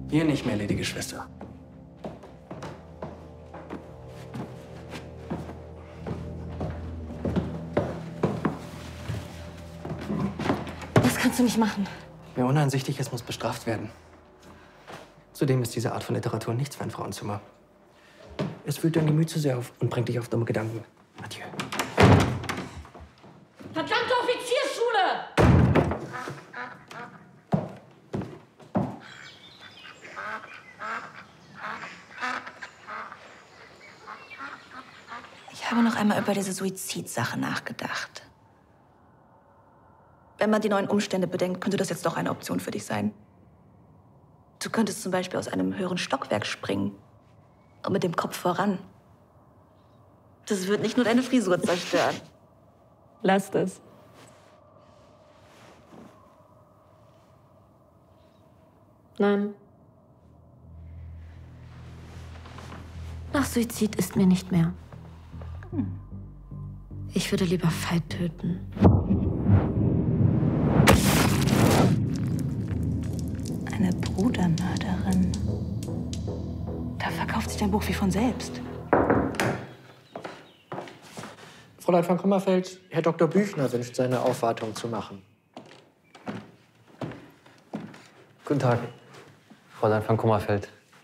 Hier nicht mehr, gnädige Schwester. Das kannst du nicht machen. Wer uneinsichtig ist, muss bestraft werden. Zudem ist diese Art von Literatur nichts für ein Frauenzimmer. Es wühlt dein Gemüt zu sehr auf und bringt dich auf dumme Gedanken. Adieu. Verdammte Offiziersschule! Ich habe noch einmal über diese Suizidsache nachgedacht. Wenn man die neuen Umstände bedenkt, könnte das jetzt doch eine Option für dich sein. Du könntest zum Beispiel aus einem höheren Stockwerk springen und mit dem Kopf voran. Das wird nicht nur deine Frisur zerstören. Lass das. Nein. Nach Suizid ist mir nicht mehr. Ich würde lieber Veit töten. Eine Brudermörderin. Da verkauft sich dein Buch wie von selbst. Fräulein von Kummerfeld, Herr Dr. Büchner wünscht, seine Aufwartung zu machen. Guten Tag, Fräulein von Kummerfeld.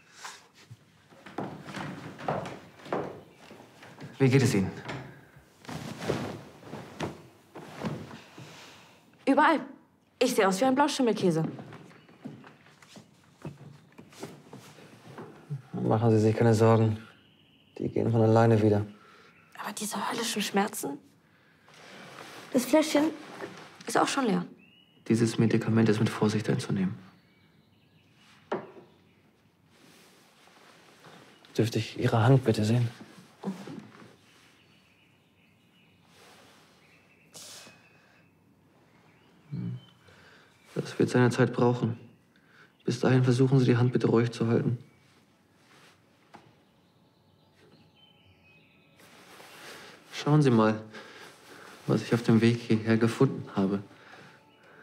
Wie geht es Ihnen? Überall. Ich sehe aus wie ein Blauschimmelkäse. Machen Sie sich keine Sorgen. Die gehen von alleine wieder. Aber diese höllischen Schmerzen? Das Fläschchen ist auch schon leer. Dieses Medikament ist mit Vorsicht einzunehmen. Dürfte ich Ihre Hand bitte sehen? Das wird seine Zeit brauchen. Bis dahin versuchen Sie, die Hand bitte ruhig zu halten. Schauen Sie mal, was ich auf dem Weg hierher gefunden habe.